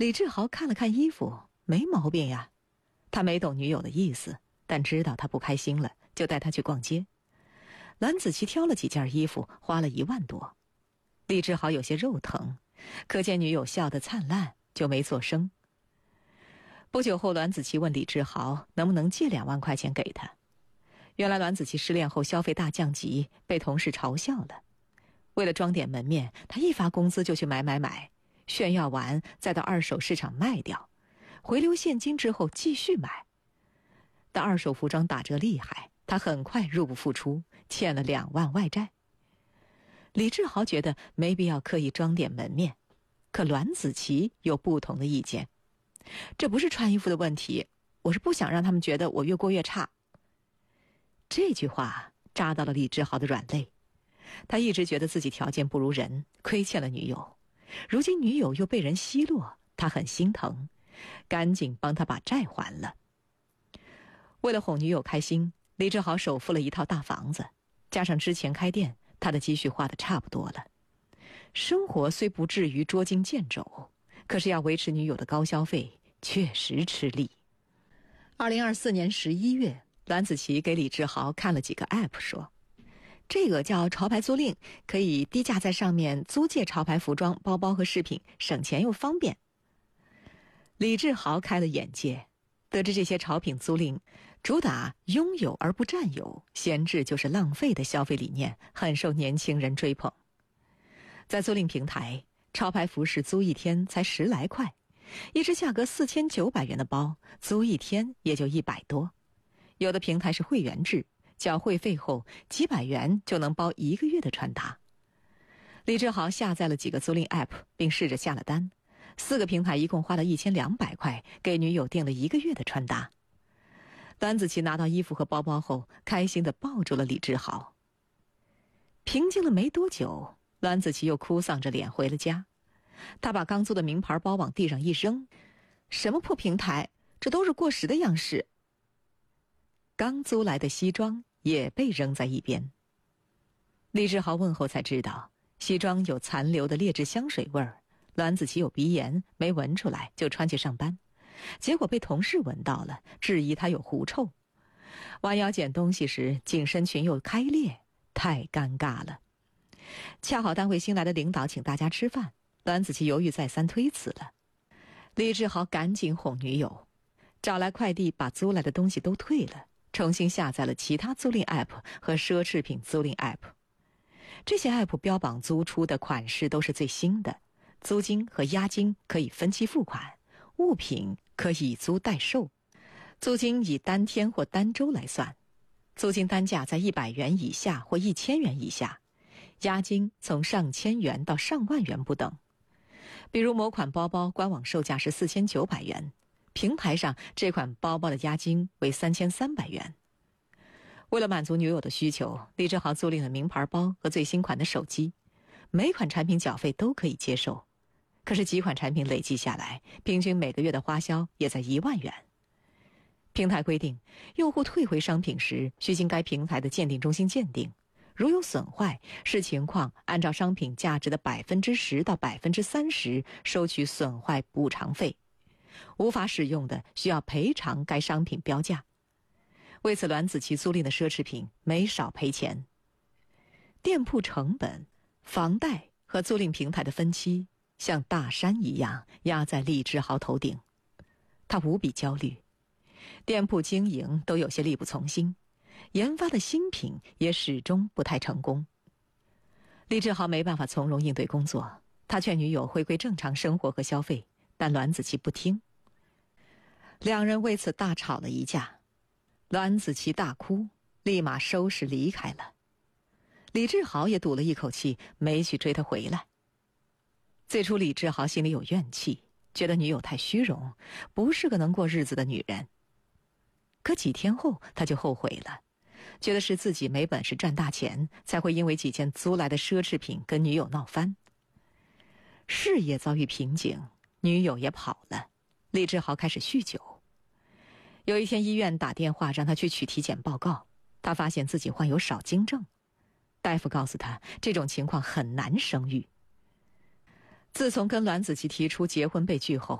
李志豪看了看衣服，没毛病呀。他没懂女友的意思，但知道她不开心了，就带她去逛街。栾子琪挑了几件衣服，花了1万多。李志豪有些肉疼，可见女友笑得灿烂，就没作声。不久后，栾子琪问李志豪能不能借2万块钱给他。原来栾子琪失恋后消费大降级，被同事嘲笑了。为了装点门面，他一发工资就去买，炫耀完再到二手市场卖掉，回流现金之后继续买。但二手服装打折厉害，他很快入不敷出，欠了2万外债。李志豪觉得没必要刻意装点门面，可栾子琪有不同的意见。这不是穿衣服的问题，我是不想让他们觉得我越过越差。这句话扎到了李志豪的软肋。他一直觉得自己条件不如人，亏欠了女友，如今女友又被人奚落，他很心疼，赶紧帮他把债还了。为了哄女友开心，李志豪首付了一套大房子，加上之前开店，他的积蓄花得差不多了。生活虽不至于捉襟见肘，可是要维持女友的高消费确实吃力。2024年11月，栾子琪给李志豪看了几个 app， 说这个叫潮牌租赁，可以低价在上面租借潮牌服装、包包和饰品，省钱又方便。李志豪开了眼界，得知这些潮品租赁主打拥有而不占有，闲置就是浪费的消费理念，很受年轻人追捧。在租赁平台，潮牌服饰租1天才10来块，一只价格4900元的包，租1天也就100多。有的平台是会员制，缴会费后几百元就能包1个月的穿搭。李志豪下载了几个租赁 app， 并试着下了单，4个平台一共花了1200块，给女友订了1个月的穿搭。栾子琪拿到衣服和包包后，开心地抱住了李志豪。平静了没多久，栾子琪又哭丧着脸回了家。他把刚租的名牌包往地上一扔，什么破平台，这都是过时的样式。刚租来的西装也被扔在一边。李志豪问后才知道，西装有残留的劣质香水味儿，栾子琪有鼻炎，没闻出来就穿去上班，结果被同事闻到了，质疑他有狐臭。弯腰捡东西时，紧身裙又开裂，太尴尬了。恰好单位新来的领导请大家吃饭，栾子琪犹豫再三推辞了。李志豪赶紧哄女友，找来快递把租来的东西都退了，重新下载了其他租赁 app 和奢侈品租赁 app。 这些 app 标榜租出的款式都是最新的，租金和押金可以分期付款，物品可以租代售，租金以单天或单周来算，租金单价在100元以下或1000元以下，押金从上千元到上万元不等。比如某款包包官网售价是4900元，平台上这款包包的押金为3300元。为了满足女友的需求，李志豪租赁了名牌包和最新款的手机，每款产品缴费都可以接受，可是几款产品累计下来，平均每个月的花销也在1万元。平台规定，用户退回商品时需经该平台的鉴定中心鉴定，如有损坏，视情况按照商品价值的10%到30%收取损坏补偿费，无法使用的需要赔偿该商品标价。为此，栾子琪租赁的奢侈品没少赔钱。店铺成本、房贷和租赁平台的分期像大山一样压在李志豪头顶，他无比焦虑。店铺经营都有些力不从心，研发的新品也始终不太成功。李志豪没办法从容应对工作，他劝女友回归正常生活和消费，但栾子琪不听。两人为此大吵了一架，栾子琪大哭，立马收拾离开了。李志豪也赌了一口气，没去追他回来。最初李志豪心里有怨气，觉得女友太虚荣，不是个能过日子的女人。可几天后他就后悔了，觉得是自己没本事赚大钱，才会因为几件租来的奢侈品跟女友闹翻。事业遭遇瓶颈，女友也跑了，李志豪开始酗酒。有一天医院打电话让他去取体检报告，他发现自己患有少精症，大夫告诉他这种情况很难生育。自从跟栾子琪提出结婚被拒后，